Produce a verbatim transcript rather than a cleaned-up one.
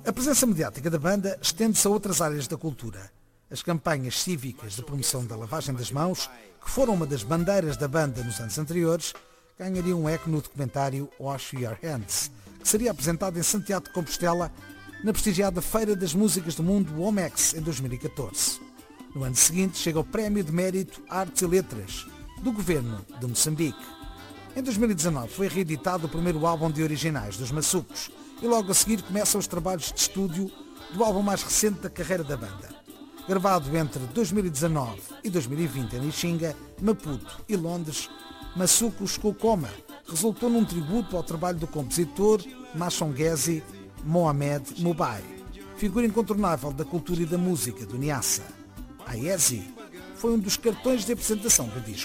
A presença mediática da banda estende-se a outras áreas da cultura. As campanhas cívicas de promoção da lavagem das mãos, que foram uma das bandeiras da banda nos anos anteriores, ganhariam um eco no documentário Wash Your Hands, que seria apresentado em Santiago de Compostela na prestigiada Feira das Músicas do Mundo Womex em dois mil e catorze. No ano seguinte chega o Prémio de Mérito Artes e Letras do Governo de Moçambique. Em dois mil e dezanove foi reeditado o primeiro álbum de originais dos Maçucos e logo a seguir começam os trabalhos de estúdio do álbum mais recente da carreira da banda. Gravado entre dois mil e dezanove e dois mil e vinte em Lixinga, Maputo e Londres, Maçucos Kokoma resultou num tributo ao trabalho do compositor Machongezi Mohamed Mubai, figura incontornável da cultura e da música do Niassa. A Ezi foi um dos cartões de apresentação do disco.